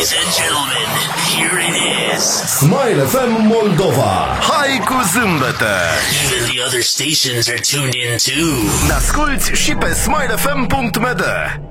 Ladies and gentlemen, here it is. Smile FM Moldova. Hai cu zâmbete! Even the other stations are tuned in too. Ne asculti și pe smilefm.md.